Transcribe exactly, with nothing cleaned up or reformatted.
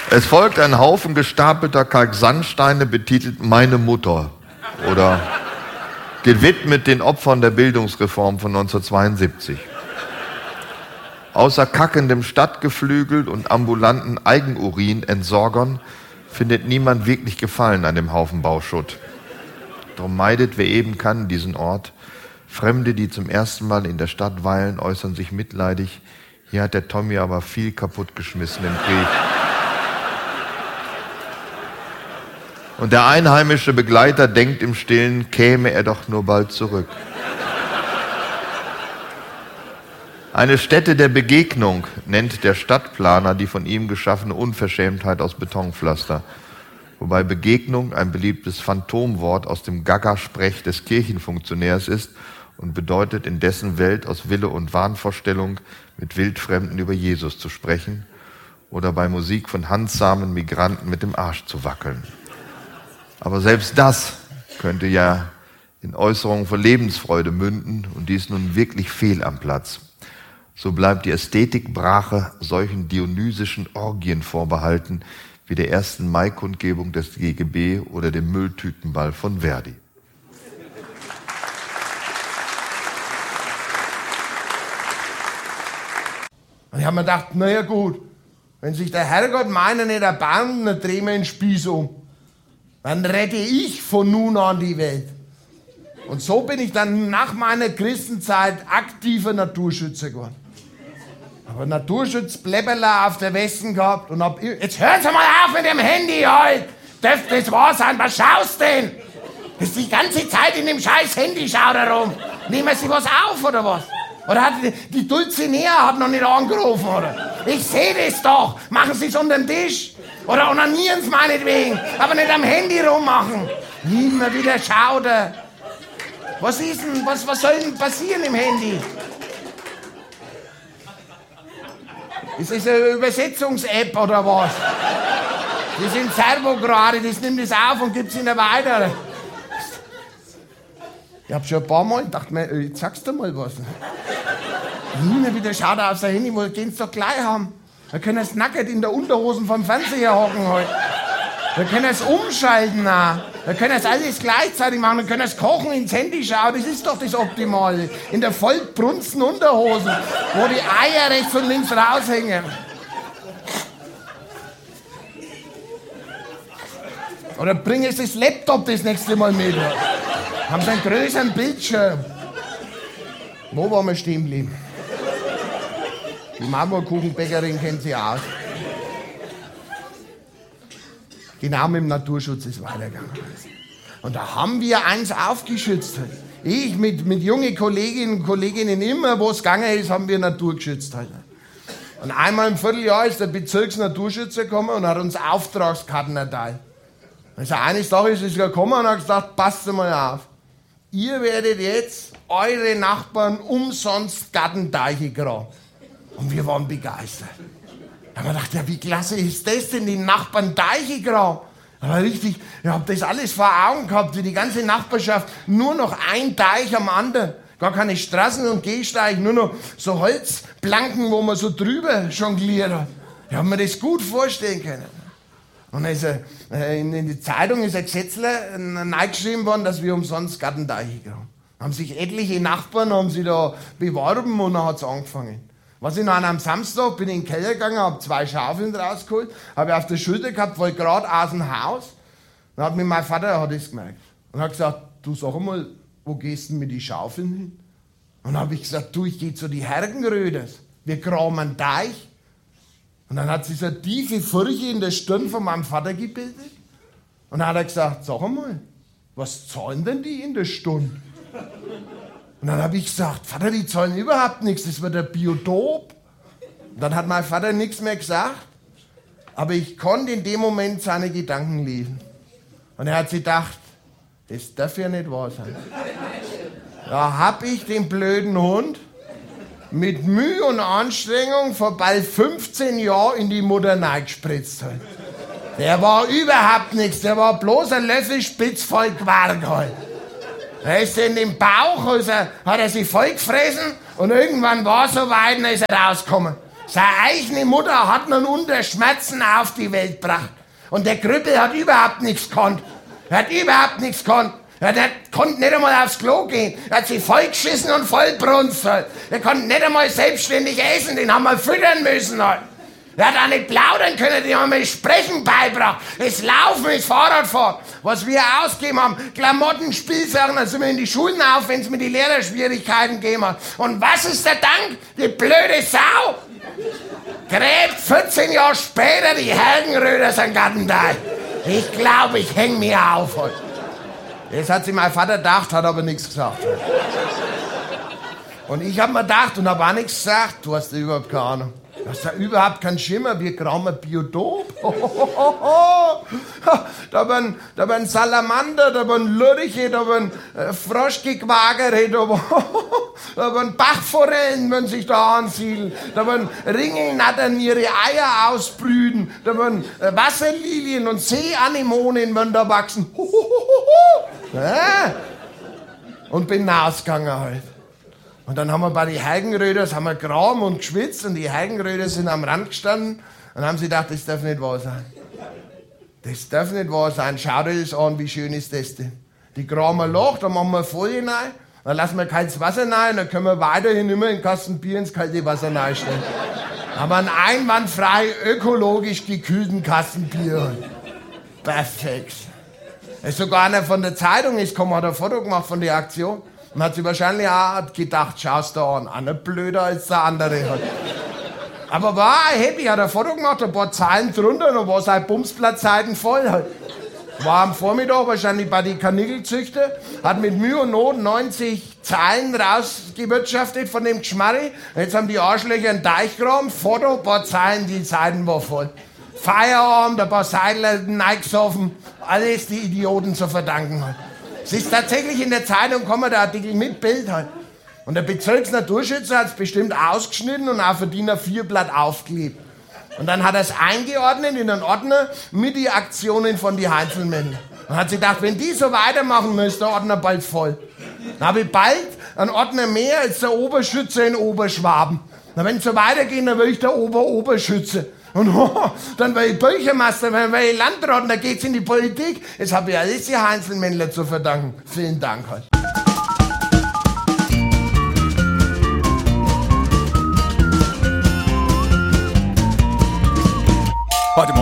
Es folgt ein Haufen gestapelter Kalksandsteine betitelt Meine Mutter oder gewidmet den Opfern der Bildungsreform von neunzehnhundertzweiundsiebzig. Außer kackendem Stadtgeflügel und ambulanten Eigenurin-Entsorgern findet niemand wirklich Gefallen an dem Haufen Bauschutt. Darum meidet, wer eben kann, diesen Ort. Fremde, die zum ersten Mal in der Stadt weilen, äußern sich mitleidig. Hier hat der Tommy aber viel kaputtgeschmissen im Krieg. Und der einheimische Begleiter denkt im Stillen, käme er doch nur bald zurück. Eine Stätte der Begegnung nennt der Stadtplaner die von ihm geschaffene Unverschämtheit aus Betonpflaster. Wobei Begegnung ein beliebtes Phantomwort aus dem Gaga-Sprech des Kirchenfunktionärs ist und bedeutet, in dessen Welt aus Wille und Wahnvorstellung mit Wildfremden über Jesus zu sprechen oder bei Musik von handsamen Migranten mit dem Arsch zu wackeln. Aber selbst das könnte ja in Äußerungen von Lebensfreude münden und dies nun wirklich fehl am Platz. So bleibt die Ästhetikbrache solchen dionysischen Orgien vorbehalten, wie der ersten Mai-Kundgebung des G G B oder dem Mülltütenball von Verdi. Und ich habe mir gedacht, naja gut, wenn sich der Herrgott meiner nicht erbarmt, dann drehen wir den Spieß um. Dann rette ich von nun an die Welt. Und so bin ich dann nach meiner Christenzeit aktiver Naturschützer geworden. Aber Naturschutzbläbberler auf der Westen gehabt und hab... Jetzt hören Sie mal auf mit dem Handy halt! Dürfte das wahr sein? Was schaust denn? Das ist die ganze Zeit in dem scheiß Handy, schau da rum. Nehmen Sie was auf, oder was? Oder hat die, die Dulcinea hat noch nicht angerufen, oder? Ich sehe das doch. Machen Sie es unter den Tisch. Oder onanieren Sie meinetwegen. Aber nicht am Handy rummachen. Immer wieder schauen. Was ist denn, was, was soll denn passieren im Handy? Ist das eine Übersetzungs-App oder was? Die sind Servo gerade, das nimmt das auf und gibt es ihnen weiter. Ich hab schon ein paar Mal gedacht, jetzt sagst du mal was. Immer wieder schaut er auf sein Handy, wo gehen sie doch gleich haben. Da können sie nackt in der Unterhosen vom Fernseher hocken heute. Da können sie umschalten auch. Da können sie alles gleichzeitig machen. Da können sie kochen, ins Handy schauen. Das ist doch das Optimale. In der vollbrunsten Unterhosen, wo die Eier rechts und links raushängen. Oder bringen sie das Laptop das nächste Mal mit. Haben sie einen größeren Bildschirm. Wo waren wir stehen geblieben? Die Marmorkuchenbäckerin kennt sie aus. Genau mit dem Naturschutz ist weitergegangen. Und da haben wir eins aufgeschützt. Ich mit, mit jungen Kolleginnen und Kolleginnen, immer wo es gegangen ist, haben wir Natur geschützt. Und einmal im Vierteljahr ist der Bezirksnaturschützer gekommen und hat uns Auftragskarten erteilt. Also eines Tages ist er gekommen und hat gesagt, passt mal auf. Ihr werdet jetzt eure Nachbarn umsonst Gartenteiche graben. Und wir waren begeistert. Da haben wir gedacht, ja, wie klasse ist das denn, die Nachbarn Teiche graben? Aber richtig, ich habe das alles vor Augen gehabt, wie die ganze Nachbarschaft, nur noch ein Teich am anderen. Gar keine Straßen und Gehsteige, nur noch so Holzplanken, wo man so drüber jongliert hat. Ich habe mir das gut vorstellen können. Und also, in die Zeitung ist ein Gesetzler reingeschrieben worden, dass wir umsonst Gartenteiche graben. Haben sich etliche Nachbarn haben sich da beworben und dann hat es angefangen. Was ich noch an einem Samstag bin in den Keller gegangen, habe zwei Schaufeln rausgeholt, habe ich auf der Schulter gehabt, wollte gerade aus dem Haus. Dann hat mir mein Vater hat das gemerkt und hat gesagt, du sag mal, wo gehst du mit den Schaufeln hin? Und dann habe ich gesagt, du, ich gehe zu die Hergenröders, wir graben einen Teich. Und dann hat sich so eine tiefe Furche in der Stirn von meinem Vater gebildet. Und dann hat er gesagt, sag mal, was zahlen denn die in der Stunde? Und dann habe ich gesagt, Vater, die zahlen überhaupt nichts, das wird ein Biotop. Und dann hat mein Vater nichts mehr gesagt, aber ich konnte in dem Moment seine Gedanken lesen. Und er hat sich gedacht, das darf ja nicht wahr sein. Da habe ich den blöden Hund mit Mühe und Anstrengung vor bald fünfzehn Jahren in die Mutter reingespritzt. Der war überhaupt nichts, der war bloß ein Löffel spitz voll Quark halt. Er ist in den Bauch, also hat er sich vollgefressen und irgendwann war es so weit und ist er rausgekommen. Seine eigene Mutter hat ihn unter Schmerzen auf die Welt gebracht. Und der Krüppel hat überhaupt nichts gekonnt. Er hat überhaupt nichts gekonnt. Ja, der konnte nicht einmal aufs Klo gehen. Er hat sich vollgeschissen und vollbrunst halt. Der konnte nicht einmal selbstständig essen, den haben wir füttern müssen halt. Der hat auch nicht plaudern können, den haben wir das Sprechen beigebracht. Das Laufen, das Fahrradfahren. Was wir ausgegeben haben, Klamotten, Spielsachen, dann sind wir in die Schulen auf, wenn es mit den Lehrerschwierigkeiten gegeben hat. Und was ist der Dank? Die blöde Sau. Gräbt vierzehn Jahre später die Hergenröders an Gattenteil. Ich glaube, ich häng mir auf heute. Das hat sich mein Vater gedacht, hat aber nichts gesagt. Und ich hab mir gedacht und hab auch nichts gesagt. Du hast ja überhaupt keine Ahnung. Du hast ja überhaupt keinen Schimmer, wir grauen ein Biotop. Da waren, da waren Salamander, da waren Lurche, da waren äh, Froschgequagere, da waren, da waren Bachforellen, wenn sich da ansiedeln. Da waren Ringelnattern, ihre Eier ausbrüten. Da waren äh, Wasserlilien und Seeanemonen, wenn da wachsen. Ja. Und bin rausgegangen halt. Und dann haben wir bei den Heigenröders haben wir graben und geschwitzt und die Heigenröder sind am Rand gestanden und haben sie gedacht, das darf nicht wahr sein. Das darf nicht wahr sein. Schau dir das an, wie schön ist das denn. Die graben ein Loch, dann machen wir Folie rein, dann lassen wir kaltes Wasser rein, dann können wir weiterhin immer einen Kasten Bier ins kalte Wasser reinstellen. Aber einen einwandfrei ökologisch gekühlten Kasten Bier. Perfekt. Es ist sogar einer von der Zeitung, ist gekommen, hat ein Foto gemacht von der Aktion. Und hat sich wahrscheinlich auch gedacht, schaust da an, einer blöder als der andere. Aber war happy, hat ein Foto gemacht, ein paar Zeilen drunter, und dann war sein Bumsblattseiten voll. Halt. War am Vormittag wahrscheinlich bei den Kanickelzüchter, hat mit Mühe und Not neunzig Zeilen rausgewirtschaftet von dem Geschmarri. Jetzt haben die Arschlöcher einen Teich gegraben, Foto, ein paar Zeilen, die Seiten war voll. Feierabend, ein paar Seidler neigesoffen, alles die Idioten zu verdanken. Halt. Es ist tatsächlich in der Zeitung, kommt der Artikel mit Bild halt. Und der Bezirksnaturschützer hat es bestimmt ausgeschnitten und auf ein D I N A vier Blatt aufgeklebt. Und dann hat er es eingeordnet in einen Ordner mit den Aktionen von den Heinzelmännern. Und hat sich gedacht, wenn die so weitermachen, dann ist der Ordner bald voll. Dann habe ich bald einen Ordner mehr als der Oberschütze in Oberschwaben. Na, wenn es so weitergeht, dann will ich der Ober-Oberschütze. Und oh, dann war ich Bürgermeister, dann war ich Landrat und da geht's in die Politik. Jetzt habe ich alles die Heinzelmännler zu verdanken. Vielen Dank halt.